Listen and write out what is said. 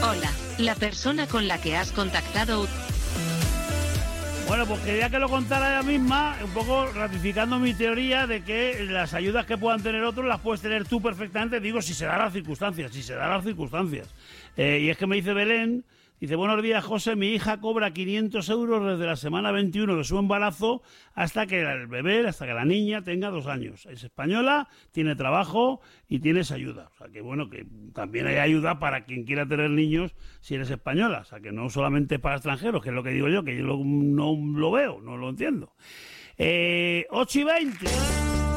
Hola, la persona con la que has contactado. Bueno, pues quería que lo contara ella misma, un poco ratificando mi teoría de que las ayudas que puedan tener otros las puedes tener tú perfectamente, digo, si se dan las circunstancias, y es que me dice Belén, dice, buenos días, José, mi hija cobra 500 euros desde la semana 21 de su embarazo hasta que el bebé, hasta que la niña tenga 2 años. Es española, tiene trabajo y tienes ayuda. O sea, que bueno, que también hay ayuda para quien quiera tener niños si eres española. O sea, que no solamente para extranjeros, que es lo que digo yo, que yo no lo veo, no lo entiendo. 8:20.